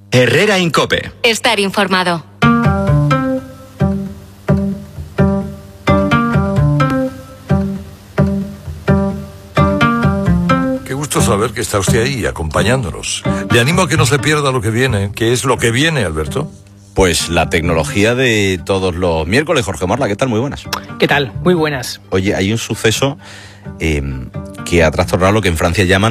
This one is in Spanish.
Herrera Incope. Estar informado. Qué gusto saber que está usted ahí, acompañándonos. Le animo a que no se pierda lo que viene. ¿Qué es lo que viene, Alberto? Pues la tecnología de todos los miércoles. Jorge Morla, ¿qué tal? Muy buenas. ¿Qué tal? Muy buenas. Oye, hay un suceso que ha trastornado lo que en Francia llaman